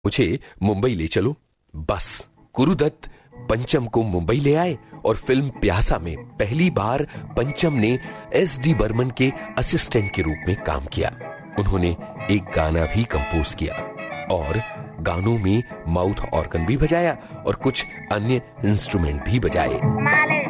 मुझे मुंबई ले चलो। बस गुरुदत्त पंचम को मुंबई ले आए और फिल्म प्यासा में पहली बार पंचम ने एस.डी. बर्मन के असिस्टेंट के रूप में काम किया। उन्होंने एक गाना भी कंपोज किया और गानों में माउथ ऑर्गन भी बजाया और कुछ अन्य इंस्ट्रूमेंट भी बजाए।